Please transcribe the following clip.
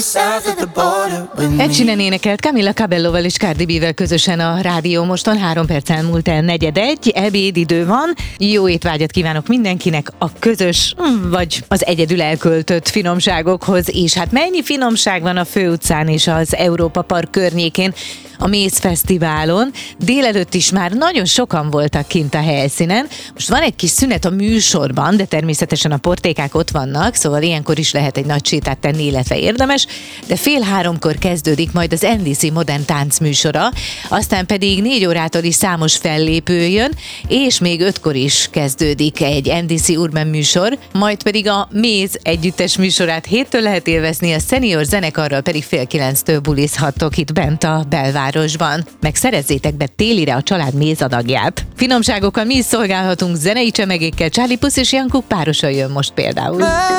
Ed Sheeran énekelt Camila Cabelloval és Cardi B-vel közösen a Rádió Moston. 3 perc elmúlt el 4:45, ebédidő van. Jó étvágyat kívánok mindenkinek a közös, vagy az egyedül elköltött finomságokhoz. És hát mennyi finomság van a Főutcán és az Európa Park környékén, a Méz Fesztiválon. Délelőtt is már nagyon sokan voltak kint a helyszínen. Most van egy kis szünet a műsorban, de természetesen a portékák ott vannak, szóval ilyenkor is lehet egy nagy sétát tenni, illetve érdemes, de 2:30 kezdődik majd az NDC Modern Tánc műsora, aztán pedig 4 órától is számos fellépő jön, és még 5-kor is kezdődik egy NDC Urban műsor, majd pedig a Méz együttes műsorát 7-től lehet élvezni, a senior zenekarral pedig 8:30-től bulizhattok itt bent a belvárosban. Meg szerezzétek be télire a család mézadagját. Finomságokkal mi is szolgálhatunk zenei csemegékkel, Charlie Puth és Jungkook párosan jön most például.